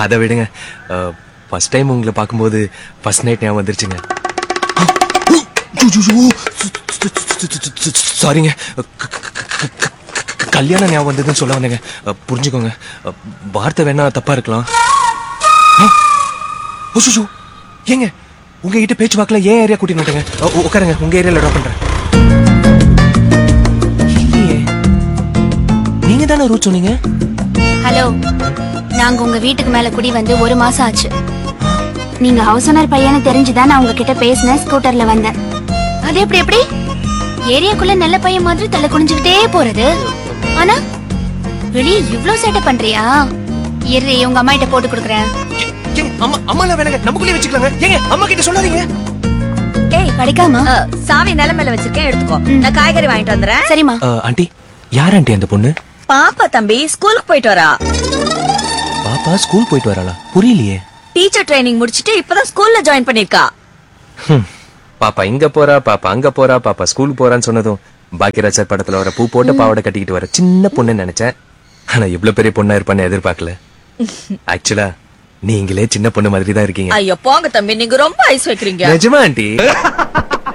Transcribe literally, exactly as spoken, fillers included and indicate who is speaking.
Speaker 1: அதை விடுங்க. First time உங்களை பார்க்கும்போது ஃபர்ஸ்ட் நைட் ஞாபகம் வந்துருச்சுங்க. சாரிங்க, கல்யாணம் ஞாபகம் வந்ததுன்னு சொல்ல வந்தேங்க. புரிஞ்சுக்கோங்க, வார்த்தை வேணா தப்பா இருக்கலாம். ஏங்க உங்ககிட்ட பேச்சு வாக்கல ஏன் ஏரியா கூட்டிட்டு வந்துட்டேங்க. உட்காருங்க, உங்க ஏரியால ட்ராப் பண்றேன். நீங்க தானே ரூட் சொன்னீங்க?
Speaker 2: ஹலோ, நாங்க உங்க வீட்டுக்கு மேல குடி வந்து ஒரு மாசம் ஆச்சு. நீங்க ஹவுஸ் ஓனர் பையனை தெரிஞ்சுதான் நான் உங்ககிட்ட பேசினேன். ஸ்கூட்டர்ல வந்தேன். அது எப்படி எப்படி ஏரியாக்குள்ள நல்ல பையன் மாதிரி தலை குனிஞ்சுக்கிட்டே போறது? ஆனா வெளியே இவ்ளோ சேட்டை பண்றியா? இரு, உங்க அம்மா கிட்ட போட்டு கொடுக்குறேன்.
Speaker 1: அம்மா அம்மா வேணாங்க, நமக்குள்ளே வச்சுக்கலாங்க. ஏங்க அம்மா கிட்ட சொல்லாதீங்க.
Speaker 2: ஏய் படிக்காமா,
Speaker 3: சாவி நிலமையில வச்சிருக்கேன், எடுத்துக்கோ. நான் காய்கறி வாங்கிட்டு வந்துறேன்.
Speaker 2: சரிம்மா.
Speaker 1: ஆண்டி, யார் ஆண்டி அந்த பொண்ணு?
Speaker 3: பாப்பா தம்பி ஸ்கூலுக்கு போயிட்டு வரா.
Speaker 1: பாப்பா ஸ்கூல் போயிட்டு வராளா? புரியலையே.
Speaker 3: டீச்சர் ட்ரைனிங் முடிச்சிட்டு இப்பதான் ஸ்கூல்ல ஜாயின் பண்ணிருக்கா.
Speaker 1: பாப்பா இங்க போறா, பாப்பா அங்க போறா, பாப்பா ஸ்கூல் போறான்னு சொன்னதும் பாக்கியராஜ் சார் படத்துல வர பூ போட்டு பாவாடை கட்டிக்கிட்டு வர சின்ன பொண்ணுன்னு நினைச்சேன். ஆனா இவ்வளவு பெரிய பொண்ணா இருப்பான்னு எதிர்பார்க்கல. ஆக்சுவலா நீங்களே சின்ன பொண்ணு மாதிரி தான் இருக்கீங்க.
Speaker 3: ஐயோ போங்க தம்பி, நீங்க ரொம்ப ஐஸ் வைக்கிறீங்க.
Speaker 1: நிஜமா ஆண்டி?